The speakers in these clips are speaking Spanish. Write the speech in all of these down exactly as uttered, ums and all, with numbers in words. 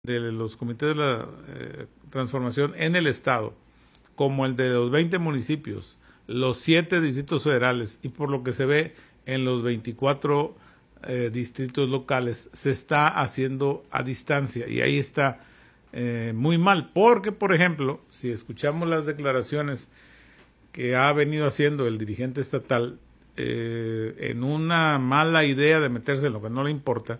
de los comités de la eh, transformación en el Estado, como el de los veinte municipios, los siete distritos federales y por lo que se ve en los veinticuatro eh, distritos locales, se está haciendo a distancia y ahí está eh, muy mal, porque por ejemplo, si escuchamos las declaraciones que ha venido haciendo el dirigente estatal eh, en una mala idea de meterse en lo que no le importa,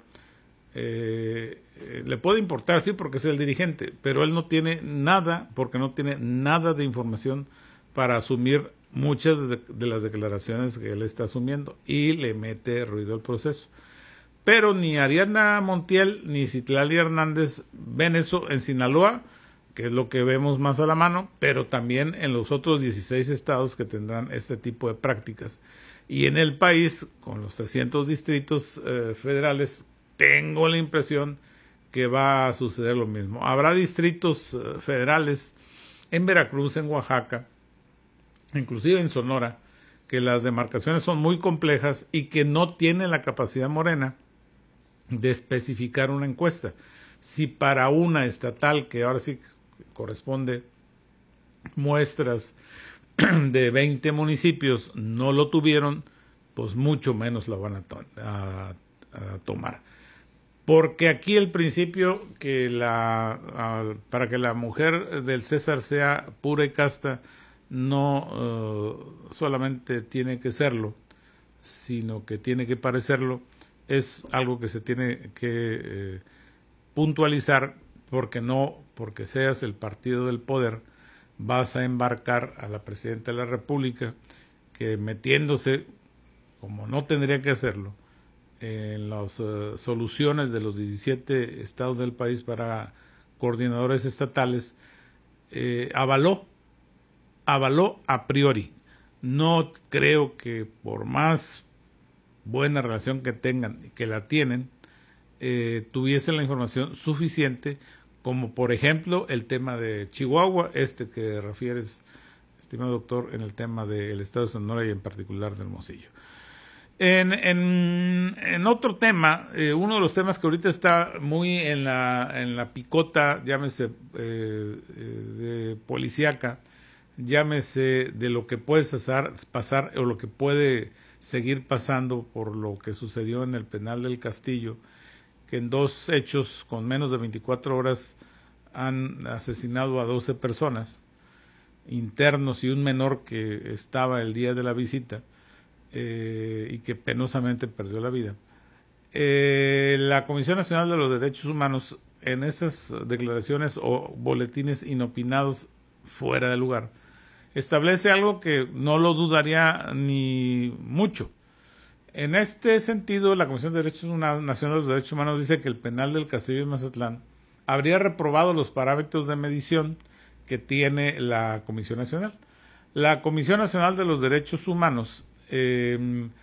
eh, le puede importar, sí, porque es el dirigente, pero él no tiene nada, porque no tiene nada de información para asumir muchas de, de las declaraciones que él está asumiendo y le mete ruido al proceso. Pero ni Ariadna Montiel ni Citlali Hernández ven eso en Sinaloa, que es lo que vemos más a la mano, pero también en los otros dieciséis estados que tendrán este tipo de prácticas. Y en el país, con los trescientos distritos eh, federales, tengo la impresión que va a suceder lo mismo. Habrá distritos uh, federales en Veracruz, en Oaxaca, inclusive en Sonora, que las demarcaciones son muy complejas y que no tienen la capacidad Morena de especificar una encuesta. Si para una estatal, que ahora sí corresponde muestras de veinte municipios, no lo tuvieron, pues mucho menos la van a, to a, a tomar. Porque aquí el principio que la uh, para que la mujer del César sea pura y casta no uh, solamente tiene que serlo, sino que tiene que parecerlo, es algo que se tiene que eh, puntualizar, porque no porque seas el partido del poder vas a embarcar a la presidenta de la República que metiéndose, como no tendría que hacerlo, en las uh, soluciones de los diecisiete estados del país para coordinadores estatales, eh, avaló, avaló a priori. No creo que por más buena relación que tengan y que la tienen, eh, tuviesen la información suficiente, como por ejemplo el tema de Chihuahua, este que refieres, estimado doctor, en el tema del estado de Sonora y en particular de Hermosillo. En, en, en otro tema, eh, uno de los temas que ahorita está muy en la, en la picota, llámese eh, de policíaca, llámese de lo que puede pasar, pasar o lo que puede seguir pasando por lo que sucedió en el penal del Castillo, que en dos hechos con menos de veinticuatro horas han asesinado a doce personas, internos y un menor que estaba el día de la visita. Eh, y que penosamente perdió la vida. Eh, la Comisión Nacional de los Derechos Humanos, en esas declaraciones o boletines inopinados fuera de lugar, establece algo que no lo dudaría ni mucho. En este sentido, la Comisión de Derechos Nacional de los Derechos Humanos dice que el penal del Castillo de Mazatlán habría reprobado los parámetros de medición que tiene la Comisión Nacional. La Comisión Nacional de los Derechos Humanos Eh,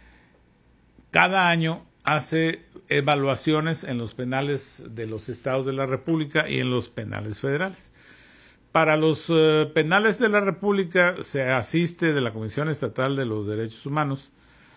cada año hace evaluaciones en los penales de los estados de la República y en los penales federales. Para los uh, penales de la República se asiste de la Comisión Estatal de los Derechos Humanos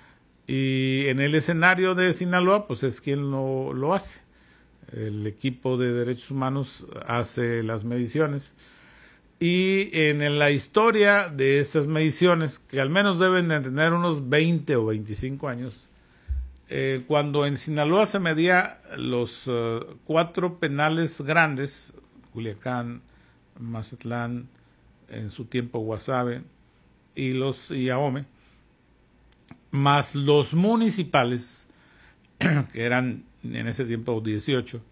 y en el escenario de Sinaloa pues es quien lo, lo hace. El equipo de derechos humanos hace las mediciones. Y en la historia de esas mediciones, que al menos deben de tener unos veinte o veinticinco años, eh, cuando en Sinaloa se medía los uh, cuatro penales grandes, Culiacán, Mazatlán, en su tiempo Guasave y los y Ahome, más los municipales, que eran en ese tiempo dieciocho,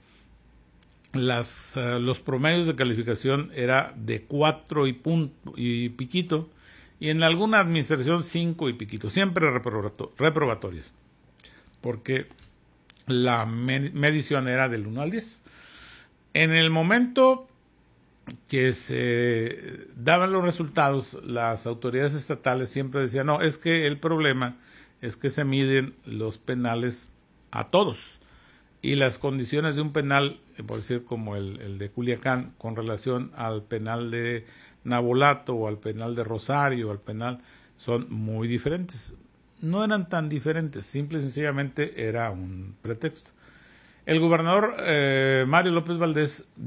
Las, uh, los promedios de calificación era de cuatro y, punto, y piquito, y en alguna administración cinco y piquito, siempre reprobato, reprobatorias, porque la med medición era del uno al diez. En el momento que se daban los resultados, las autoridades estatales siempre decían, no, es que el problema es que se miden los penales a todos. Y las condiciones de un penal, por decir como el, el de Culiacán, con relación al penal de Navolato o al penal de Rosario, al penal, son muy diferentes. No eran tan diferentes, simple y sencillamente era un pretexto. El gobernador eh, Mario López Valdés